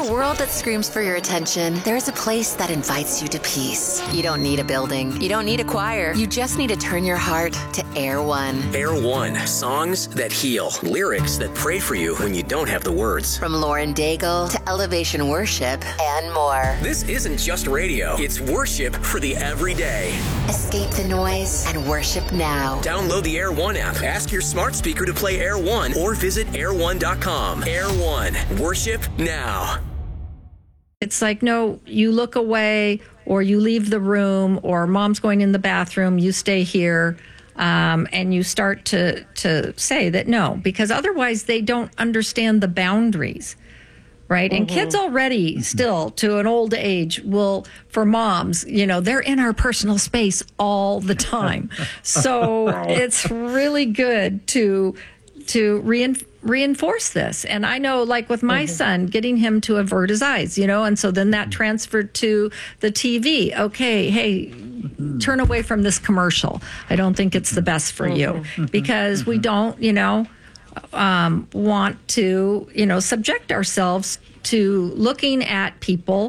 a world that screams for your attention, there's a place that invites you to peace. You don't need a building. You don't need a choir. You just need to turn your heart to Air One. Air One. Songs that heal. Lyrics that pray for you when you don't have the words. From Lauren Daigle to Elevation Worship and more. This isn't just radio. It's worship for the everyday. Escape the noise and worship now. Download the Air One app. Ask your smart speaker to play Air One or visit air1.com. Air One. Worship now. It's like, no, you look away or you leave the room or mom's going in the bathroom, you stay here. And you start to say that no, because otherwise they don't understand the boundaries, right? And kids already still to an old age will, for moms, they're in our personal space all the time. So it's really good to reinforce this. And I know, like with my son, getting him to avert his eyes, and so then that transferred to the TV. Okay, hey, turn away from this commercial. I don't think it's the best for you, because we don't, want to, subject ourselves to looking at people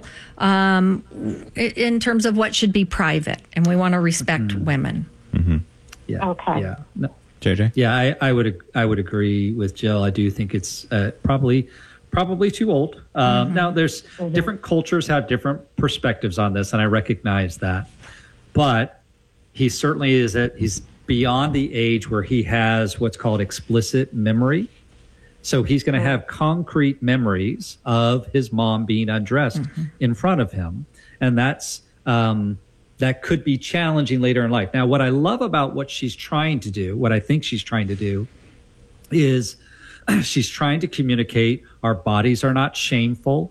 in terms of what should be private. And we want to respect women. Yeah. Okay. Yeah. No. JJ? Yeah, I would agree with Jill. I do think it's probably too old. Now, there's different cultures have different perspectives on this, and I recognize that. But he certainly he's beyond the age where he has what's called explicit memory. So he's going to have concrete memories of his mom being undressed in front of him, and that's that could be challenging later in life. Now, what I love about what she's trying to do, what I think she's trying to do, is she's trying to communicate our bodies are not shameful.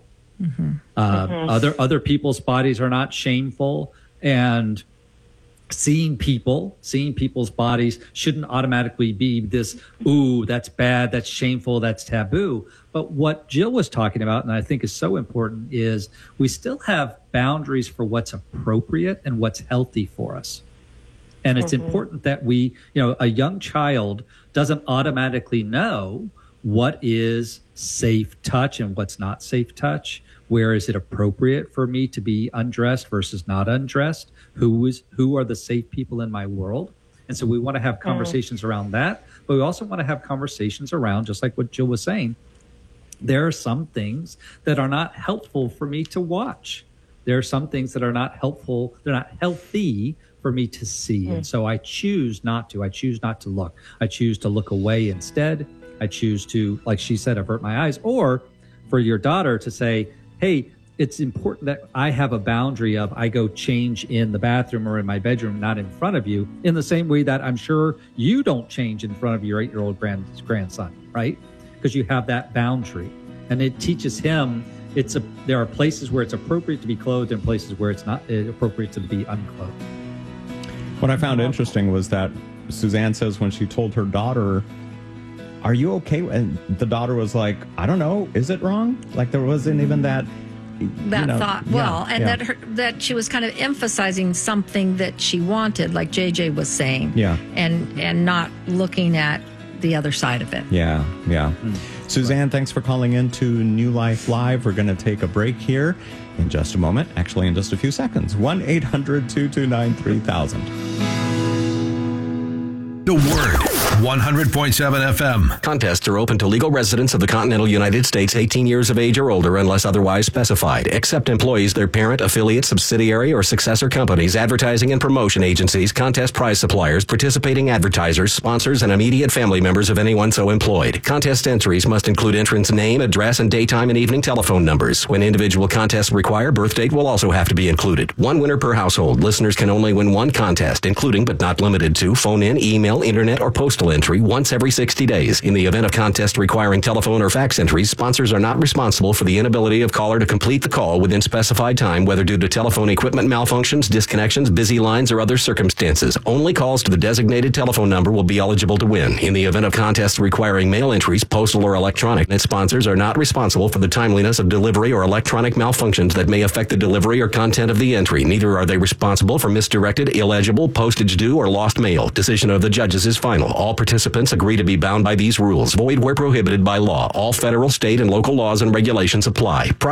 Other people's bodies are not shameful. And seeing people's bodies shouldn't automatically be this, ooh, that's bad, that's shameful, that's taboo. But what Jill was talking about, and I think is so important, is we still have boundaries for what's appropriate and what's healthy for us. And it's important that we, a young child doesn't automatically know what is safe touch and what's not safe touch. Where is it appropriate for me to be undressed versus not undressed? Who are the safe people in my world? And so we want to have conversations around that, but we also want to have conversations around, just like what Jill was saying, there are some things that are not helpful for me to watch. There are some things that are not helpful, they're not healthy for me to see. And so I choose not to. I choose not to look. I choose to look away instead. I choose to, like she said, avert my eyes. Or for your daughter to say, hey, it's important that I have a boundary of I go change in the bathroom or in my bedroom, not in front of you, in the same way that I'm sure you don't change in front of your 8-year-old grandson, right? Because you have that boundary. And it teaches him there are places where it's appropriate to be clothed and places where it's not appropriate to be unclothed. What I found interesting was that Suzanne says when she told her daughter, are you okay? And the daughter was like, I don't know. Is it wrong? Like there wasn't even that thought. Well, that she was kind of emphasizing something that she wanted, like JJ was saying. Yeah. And not looking at the other side of it. Yeah. Suzanne, thanks for calling in to New Life Live. We're going to take a break here in just a moment. Actually, in just a few seconds. 1-800-229-3000. The Word. 100.7 FM. Contests are open to legal residents of the continental United States 18 years of age or older unless otherwise specified, except employees, their parent, affiliate, subsidiary, or successor companies, advertising and promotion agencies, contest prize suppliers, participating advertisers, sponsors, and immediate family members of anyone so employed. Contest entries must include entrant's name, address, and daytime and evening telephone numbers. When individual contests require, birth date will also have to be included. One winner per household. Listeners can only win one contest, including but not limited to phone-in, email, internet, or postal entry once every 60 days. In the event of contest requiring telephone or fax entries, sponsors are not responsible for the inability of caller to complete the call within specified time, whether due to telephone equipment malfunctions, disconnections, busy lines, or other circumstances. Only calls to the designated telephone number will be eligible to win. In the event of contests requiring mail entries, postal or electronic, sponsors are not responsible for the timeliness of delivery or electronic malfunctions that may affect the delivery or content of the entry. Neither are they responsible for misdirected, illegible, postage due, or lost mail. Decision of the judges is final. All participants agree to be bound by these rules. Void where prohibited by law. All federal, state, and local laws and regulations apply.